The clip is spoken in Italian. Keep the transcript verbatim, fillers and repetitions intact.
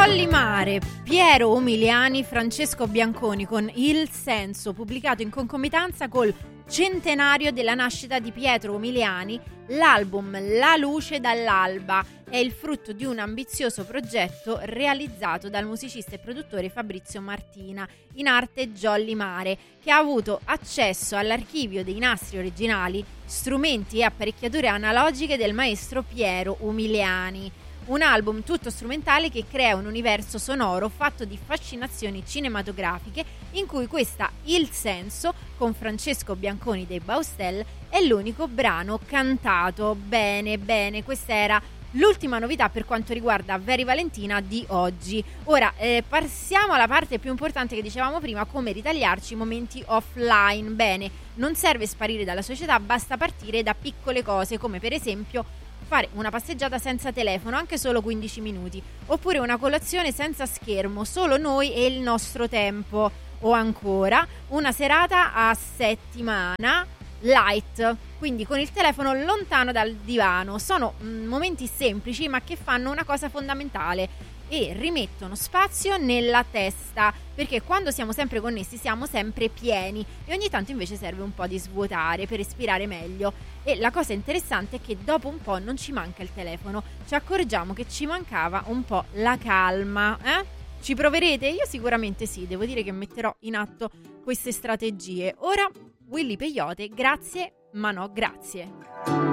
Jolly Mare, Piero Umiliani, Francesco Bianconi con Il Senso, pubblicato in concomitanza col centenario della nascita di Pietro Umiliani. L'album La luce dall'alba è il frutto di un ambizioso progetto realizzato dal musicista e produttore Fabrizio Martina, in arte Jolly Mare, che ha avuto accesso all'archivio dei nastri originali, strumenti e apparecchiature analogiche del maestro Piero Umiliani. Un album tutto strumentale che crea un universo sonoro fatto di fascinazioni cinematografiche, in cui questa Il Senso, con Francesco Bianconi dei Baustelle, è l'unico brano cantato. Bene, bene, questa era l'ultima novità per quanto riguarda Very Valentina di oggi. Ora eh, passiamo alla parte più importante che dicevamo prima: come ritagliarci i momenti offline. Bene, non serve sparire dalla società, basta partire da piccole cose, come per esempio fare una passeggiata senza telefono, anche solo quindici minuti, oppure una colazione senza schermo, solo noi e il nostro tempo, o ancora una serata a settimana light, quindi con il telefono lontano dal divano. Sono mm, momenti semplici ma che fanno una cosa fondamentale e rimettono spazio nella testa, perché quando siamo sempre connessi siamo sempre pieni e ogni tanto invece serve un po' di svuotare per respirare meglio. E la cosa interessante è che dopo un po' non ci manca il telefono, ci accorgiamo che ci mancava un po' la calma. Eh? Ci proverete? Io sicuramente sì, devo dire che metterò in atto queste strategie. Ora Willy Peyote, grazie ma no grazie.